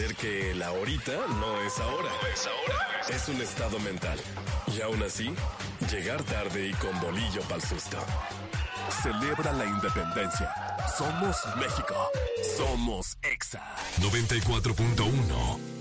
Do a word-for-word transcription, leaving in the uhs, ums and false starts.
entender que el ahorita no es ahora. No es ahora. Es un estado mental. Y aún así, llegar tarde y con bolillo pa'l susto. Celebra la independencia. Somos México. Somos Exa. noventa y cuatro punto uno